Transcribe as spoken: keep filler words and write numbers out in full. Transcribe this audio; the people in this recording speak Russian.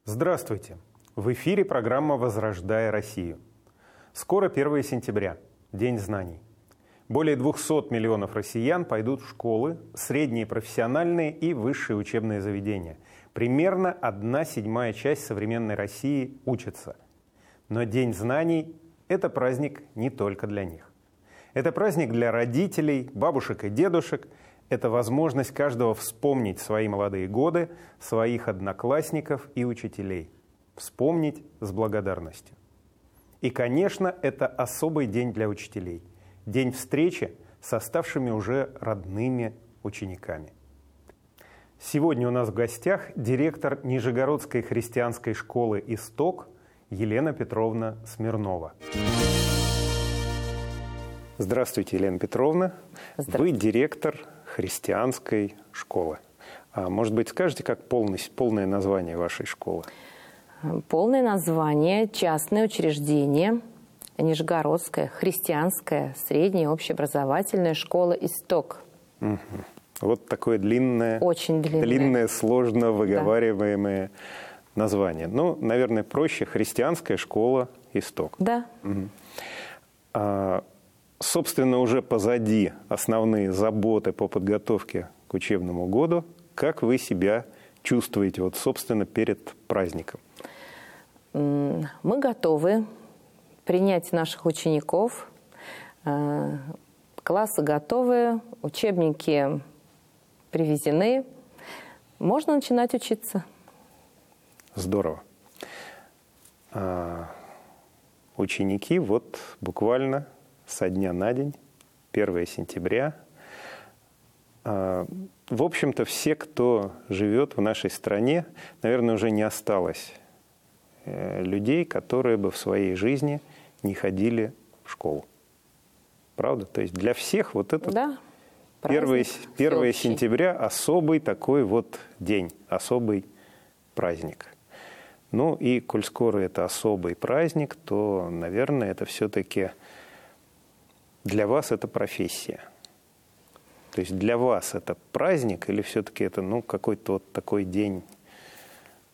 Здравствуйте! В эфире программа «Возрождая Россию». Скоро первое сентября, День знаний. Более двухсот миллионов россиян пойдут в школы, средние профессиональные и высшие учебные заведения. Примерно одна седьмая часть современной России учится. Но День знаний – это праздник не только для них. Это праздник для родителей, бабушек и дедушек. Это возможность каждого вспомнить свои молодые годы, своих одноклассников и учителей. Вспомнить с благодарностью. И, конечно, это особый день для учителей. День встречи с оставшими уже родными учениками. Сегодня у нас в гостях директор Нижегородской христианской школы «Исток» Елена Петровна Смирнова. Здравствуйте, Елена Петровна. Вы директор христианской школы. А может быть, скажете, как полность, полное название вашей школы? Полное название – частное учреждение Нижегородская христианская средняя общеобразовательная школа «Исток». Угу. Вот такое длинное, Очень длинное, длинное сложно выговариваемое да. название. Ну, наверное, проще – христианская школа «Исток». Да. Угу. А, собственно, уже позади основные заботы по подготовке к учебному году. Как вы себя чувствуете, вот, собственно, перед праздником? Мы готовы принять наших учеников. Классы готовы, учебники привезены. Можно начинать учиться. Здорово. А, ученики вот буквально со дня на день, первое сентября. А, в общем-то, все, кто живет в нашей стране, наверное, уже не осталось э, людей, которые бы в своей жизни не ходили в школу. Правда? То есть для всех вот этот да, первое сентября особый такой вот день, особый праздник. Ну и, коль скоро это особый праздник, то, наверное, это все-таки для вас это профессия. То есть для вас это праздник или все-таки это ну, какой-то вот такой день